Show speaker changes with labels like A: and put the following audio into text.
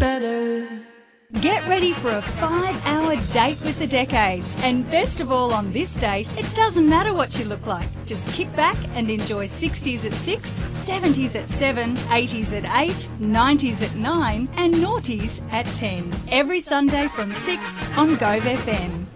A: better.
B: Get ready for a 5-hour date with the decades. And best of all on this date, it doesn't matter what you look like. Just kick back and enjoy 60s at 6, 70s at 7, 80s at 8, 90s at 9 and noughties at 10. Every Sunday from 6 on Gove FM.